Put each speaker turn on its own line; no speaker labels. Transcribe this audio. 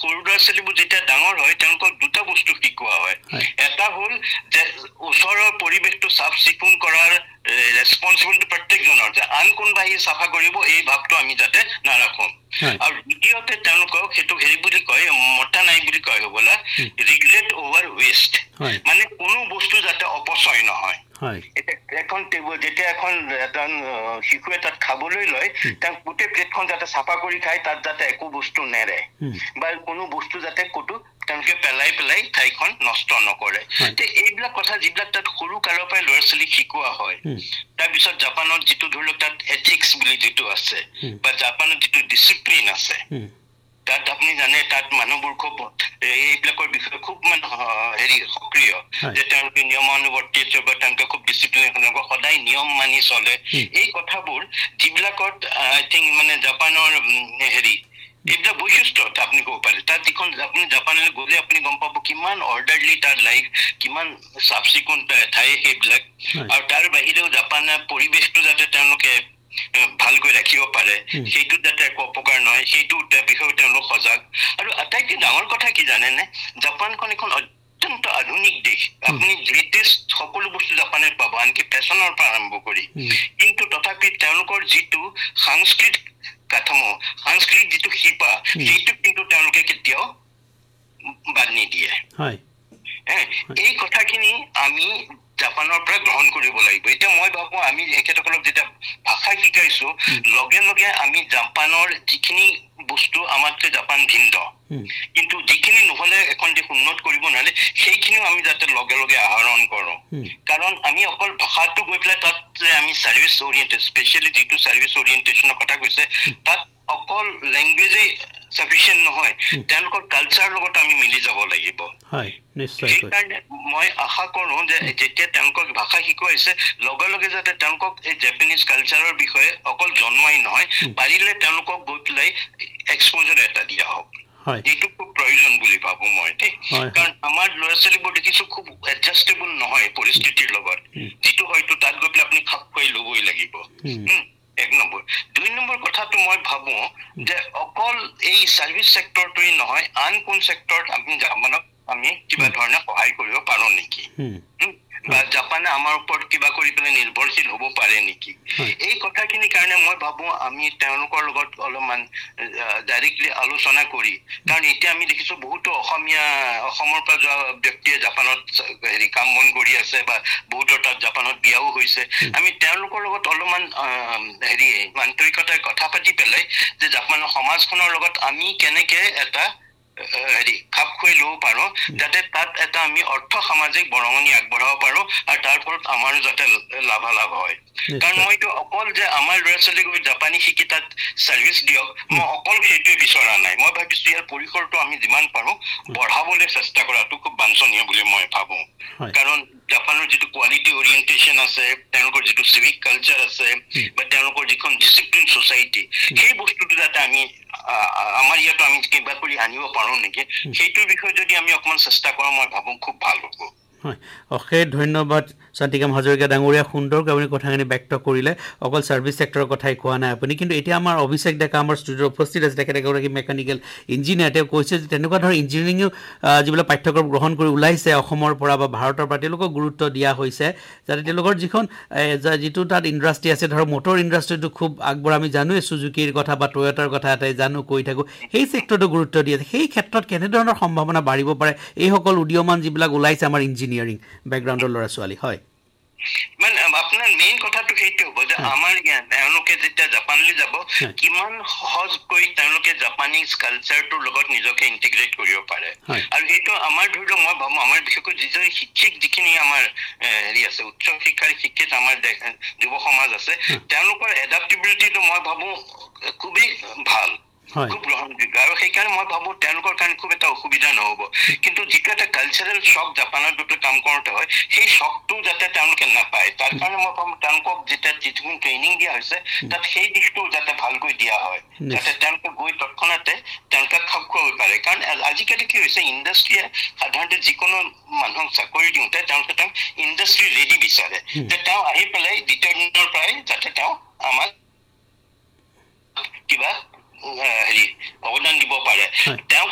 সৰু ল'ৰা ছোৱালীবোৰ যেতিয়া ডাঙৰ হয় তেওঁলোকক দুটা বস্তু শিকোৱা হয় এটা হ'ল যে ওচৰৰ পৰিৱেশটো চাফ চিকুণ কৰাৰ ৰেছপন্সিবিলিটি প্ৰত্যেকজনৰ যে আন কোনোবাই চাফা কৰিব এই ভাৱটো আমি যাতে নাৰাখোঁ আৰু দ্বিতীয়তে তেওঁলোকক সেইটো হেৰি বুলি কয় মতা নাই বুলি কয় হ'বলা ৰিগ্ৰেট অভাৰ ৱেষ্ট মানে কোনো বস্তু যাতে অপচয় নহয় এখন টেবুল যেতিয়া এখন শিশুৱে তাত খাবলৈ লয় তাক গোটেই প্লেটখন যাতে চাফা কৰি খায় তাত যাতে একো বস্তু নেৰে বা কোনো বস্তু যাতে ক'তো তেওঁলোকে পেলাই ঠাইখন নষ্ট নকৰে এইবিলাক কথা যিবিলাক তাত সৰু কালৰ পৰাই ল'ৰা ছোৱালীক শিকোৱা হয় তাৰপিছত জাপানত যিটো ধৰি লওক তাত এথিক্স বুলি যিটো আছে বা জাপানত যিটো ডিচিপ্লিন আছে তাত আপুনি জানে তাত মানুহবোৰ খুব এইবিলাকৰ বিষয়ে খুব মানে হেৰি সক্ৰিয় যে তেওঁলোকে নিয়মানুৱৰ্তী বা তেওঁলোকে খুব ডিচিপ্লিন সদায় নিয়ম মানি চলে এই কথাবোৰ যিবিলাকত আই থিংক মানে জাপানৰ হেৰি এইবিলাক বৈশিষ্ট্য আপুনি ক'ব পাৰে তাত যিখন আপুনি জাপানলৈ গ'লে আপুনি গম পাব কিমান অৰ্ডাৰলি তাৰ লাইফ কিমান চাফ চিকুণ ঠাই সেইবিলাক আৰু তাৰ বাহিৰেও জাপানৰ পৰিৱেশটো যাতে তেওঁলোকে ভালকৈ ৰাখিব পাৰে সেইটো যাতে একো অপকাৰ নহয় সেইটো বিষয়েও তেওঁলোক সজাগ আৰু আটাইতকৈ ডাঙৰ কথা কি জানেনে জাপানখন এখন অত্যন্ত আধুনিক দেশ আপুনি লেটেষ্ট সকলো বস্তু জাপানত পাব আনকি ফেশ্বনৰ পৰা আৰম্ভ কৰি কিন্তু তথাপি তেওঁলোকৰ যিটো সাংস্কৃতিক কাঠামো সাংস্কৃতিক যিটো শিপা সেইটো কিন্তু তেওঁলোকে কেতিয়াও বাদ নিদিয়ে এই কথাখিনি আমি জাপানৰ পৰা গ্ৰহণ কৰিব লাগিব এতিয়া মই ভাবো আমি এখেতসকলক যেতিয়া ভাষা শিকাইছো লগে লগে আমি জাপানৰ যিখিনি বস্তু আমাতকৈ জাপান ভিন্ন কিন্তু যিখিনি নহ'লে এখন দেশ উন্নত কৰিব নোৱাৰে সেইখিনিও আমি যাতে লগে লগে আহৰণ কৰোঁ কাৰণ আমি অকল ভাষাটো গৈ পেলাই তাত আমি ছাৰ্ভিচ অৰিয়েণ্টেড স্পেচিয়েলি যিটো ছাৰ্ভিচ অৰিয়েণ্টেশ্যনৰ কথা কৈছে তাত অকল লেংগুৱেজেই সাফিচিয়েণ্ট নহয় তেওঁলোকৰ কালচাৰৰ লগত আমি মিলি যাব লাগিব সেইকাৰণে মই আশা কৰোঁ যে যেতিয়া তেওঁলোকক ভাষা শিকোৱাইছে লগে লগে যাতে তেওঁলোকক এই জাপানিজ কালচাৰৰ বিষয়ে অকল জনোৱাই নহয় পাৰিলে তেওঁলোকক গৈ পেলাই এক্সপ'জাৰ এটা দিয়া হওক এইটো খুব প্ৰয়োজন বুলি ভাবোঁ মই দেই কাৰণ আমাৰ ল'ৰা ছোৱালীবোৰ দেখিছোঁ খুব এডজাষ্টেবল নহয় পৰিস্থিতিৰ লগত যিটো হয়তো তাত গৈ পেলাই আপুনি খাপ খুৱাই ল'বই লাগিব এক নম্বৰ দুই নম্বৰ কথাটো মই ভাবোঁ যে অকল এই ছাৰ্ভিচ ছেক্টৰটোৱেই নহয় আন কোন ছেক্টৰত আমি জাপানক আমি কিবা ধৰণে সহায় কৰিব পাৰোঁ নেকি বা জাপানে আমাৰ ওপৰত কিবা কৰি পেলাই নিৰ্ভৰশীল হ'ব পাৰে নেকি এই কথাখিনিৰ কাৰণে মই ভাবোঁ আমি তেওঁলোকৰ লগত অলপমান ডাইৰেক্টলি আলোচনা কৰি কাৰণ এতিয়া আমি দেখিছোঁ বহুতো অসমৰ পৰা যোৱা ব্যক্তিয়ে জাপানত হেৰি কাম বন কৰি আছে বা বহুতৰ তাত জাপানত বিয়াও হৈছে আমি তেওঁলোকৰ লগত অলপমান হেৰি আন্তৰিকতাৰে কথা পাতি পেলাই যে জাপানৰ সমাজখনৰ লগত আমি কেনেকৈ এটা হেৰি খাপ খুৱাই ল'ব পাৰোঁ যাতে তাত এটা আমি অৰ্থ সামাজিক বৰঙণি আগবঢ়াব পাৰোঁ আৰু তাৰ ফলত আমাৰো যাতে লাভালাভ হয় কাৰণ মইতো অকল যে আমাৰ ল'ৰা ছোৱালীক জাপানী শিকি তাত ছাৰ্ভিচ দিয়ক মই অকল সেইটোৱে বিচৰা নাই মই ভাবিছোঁ ইয়াৰ পৰিসৰটো আমি যিমান পাৰোঁ বঢ়াবলৈ চেষ্টা কৰাটো খুব বাঞ্ছনীয় বুলি মই ভাবোঁ কাৰণ জাপানৰ যিটো কোৱালিটি অৰিয়েণ্টেশ্যন আছে তেওঁলোকৰ যিটো চিভিক কালচাৰ আছে বা তেওঁলোকৰ যিখন ডিচিপ্লিন ছ'চাইটি সেই বস্তুটো যাতে আমি আমাৰ ইয়াতো আমি কিবা কৰি আনিব পাৰোঁ নেকি সেইটোৰ বিষয়ে যদি আমি অকণমান চেষ্টা কৰোঁ মই ভাবোঁ খুব ভাল হ'ব
অশেষ ধন্যবাদ শান্তিকাম হাজৰিকা ডাঙৰীয়া সুন্দৰকৈ আপুনি কথাখিনি ব্যক্ত কৰিলে অকল ছাৰ্ভিচ ছেক্টৰৰ কথাই কোৱা নাই আপুনি কিন্তু এতিয়া আমাৰ অভিষেক ডেকা আমাৰ ষ্টুডিঅ'ত উপস্থিত আছে তেখেতে এগৰাকী মেকানিকেল ইঞ্জিনিয়াৰ তেওঁ কৈছে যে তেনেকুৱা ধৰণৰ ইঞ্জিনিয়াৰিঙো যিবিলাক পাঠ্যক্ৰম গ্ৰহণ কৰি ওলাইছে অসমৰ পৰা বা ভাৰতৰ পৰা তেওঁলোকক গুৰুত্ব দিয়া হৈছে যাতে তেওঁলোকৰ যিটো তাত ইণ্ডাষ্ট্ৰি আছে ধৰক মটৰ ইণ্ডাষ্ট্ৰিটো খুব আগবঢ়া আমি জানোৱেই চুজুকিৰ কথা বা টয়টাৰ কথা এটাই জানো কৈ থাকোঁ সেই ছেক্টৰটো গুৰুত্ব দিয়ে সেই ক্ষেত্ৰত কেনেধৰণৰ সম্ভাৱনা বাঢ়িব পাৰে এইসকল উদীয়মান যিবিলাক ওলাইছে আমাৰ ইঞ্জিনিয়াৰিং বেকগ্ৰাউণ্ডৰ ল'ৰা ছোৱালী হয়
মানে আপোনাৰ মেইন কথাটো সেইটো হ'ব যে আমাৰ তেওঁলোকে যেতিয়া জাপানলৈ যাব কিমান সহজকৈ তেওঁলোকে জাপানিজ কালচাৰটোৰ লগত নিজকে ইণ্টিগ্ৰেট কৰিব পাৰে আৰু সেইটো আমাৰ ধৰি লওক মই ভাবোঁ আমাৰ বিশেষকৈ যিজন শিক্ষিত যিখিনি আমাৰ হেৰি আছে উচ্চ শিক্ষাৰ শিক্ষিত আমাৰ যুৱ সমাজ আছে তেওঁলোকৰ এডাপ্টেবিলিটিটো মই ভাবোঁ খুবেই ভাল খুব গ্ৰহণযোগ্য আৰু সেইকাৰণে মই ভাবোঁ তেওঁলোকৰ কাৰণে খুব এটা অসুবিধা নহ'ব কিন্তু যিটো এটা কালচাৰেল শ্বক জাপানত গৈ ট্ৰেইনিং কৰোঁতে হয় সেই শ্বকটো যাতে তেওঁলোকে নাপায় তাৰ কাৰণে মই ভাবোঁ তেওঁলোকক যেতিয়া যিখিনি ট্ৰেইনিং দিয়া হৈছে তাত সেই দিশটো যাতে ভালকৈ দিয়া হয় যাতে তেওঁলোকে গৈ তৎক্ষণাতে তেওঁলোকে খাপ খুৱাব পাৰে কাৰণ আজিকালি কি হৈছে ইণ্ডাষ্ট্ৰিয়ে সাধাৰণতে যিকোনো মানুহক চাকৰি দিওঁতে তেওঁলোকে তেওঁক ইণ্ডাষ্ট্ৰি ৰেডি বিচাৰে যে তেওঁ আহি পেলাই দ্বিতীয় দিনৰ পৰাই যাতে তেওঁ আমাক কিবা হেৰি অৱদান দিব পাৰে তেওঁ